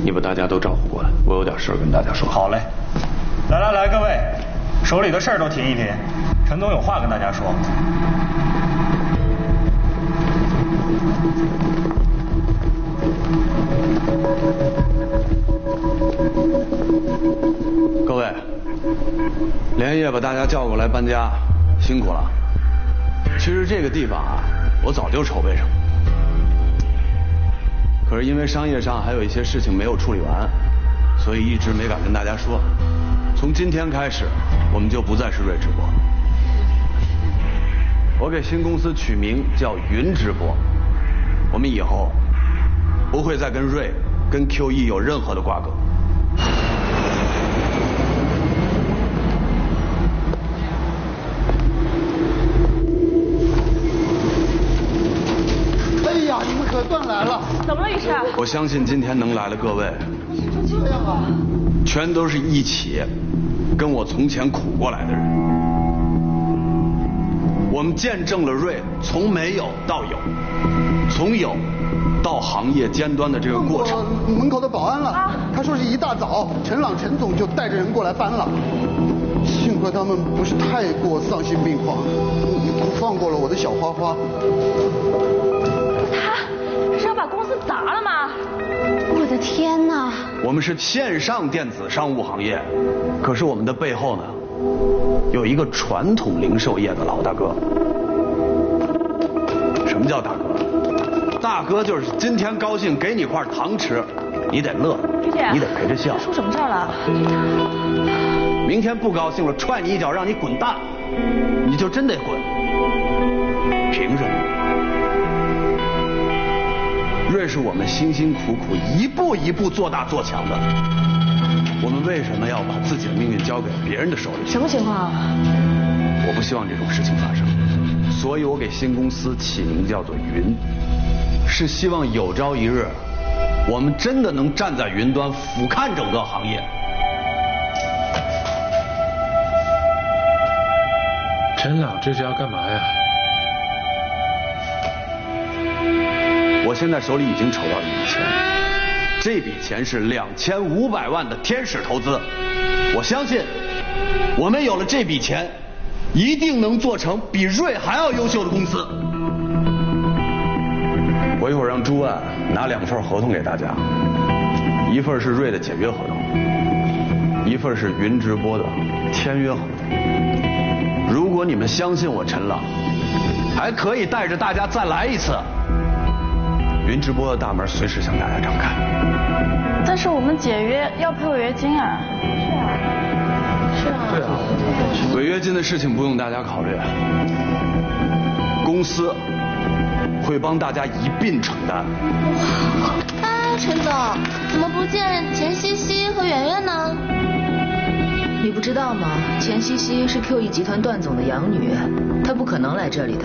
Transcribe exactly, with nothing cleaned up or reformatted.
你把大家都招呼过来，我有点事跟大家说。 好嘞，来来来，各位，手里的事儿都停一停，陈总有话跟大家说。 各位，连夜把大家叫过来搬家，辛苦了。其实这个地方啊，我早就筹备上了，可是因为商业上还有一些事情没有处理完，所以一直没敢跟大家说。从今天开始，我们就不再是瑞直播，我给新公司取名叫云直播。我们以后不会再跟瑞、跟 Q E 有任何的瓜葛。 哎呀，你们可算来了！ 怎么了，于师？ 我相信今天能来的各位， 就这样啊， 全都是一起跟我从前苦过来的人。我们见证了瑞从没有到有，从有到行业尖端的这个过程。 门口的保安了，啊、他说是一大早陈朗陈总就带着人过来搬了，幸亏他们不是太过丧心病狂，放过了我的小花花。 他是要把公司砸了吗？ 我的天哪！ 我们是线上电子商务行业，可是我们的背后呢，有一个传统零售业的老大哥。什么叫大哥？大哥就是今天高兴给你块糖吃，你得乐，你得陪着笑。 出什么事了？ 明天不高兴了，踹你一脚，让你滚蛋，你就真得滚。凭什么？瑞是我们辛辛苦苦一步一步做大做强的，我们为什么要把自己的命运交给别人的手里？ 什么情况啊？ 我不希望这种事情发生，所以我给新公司起名叫做云，是希望有朝一日，我们真的能站在云端俯瞰整个行业。 陈朗这是要干嘛呀？ 我现在手里已经筹到一笔钱，这笔钱是两千五百万的天使投资。我相信，我们有了这笔钱，一定能做成比瑞还要优秀的公司。我一会儿让朱万拿两份合同给大家，一份是瑞的解约合同，一份是云直播的签约合同。如果你们相信我陈朗，还可以带着大家再来一次。云直播的大门随时向大家张开。 但是我们解约要赔违约金啊。是啊。 对啊。违约金的事情不用大家考虑，公司会帮大家一并承担。 哎，陈总，怎么不见钱西西和圆圆呢？ 你不知道吗？钱西西是 Q E 集团段总的养女，她不可能来这里的。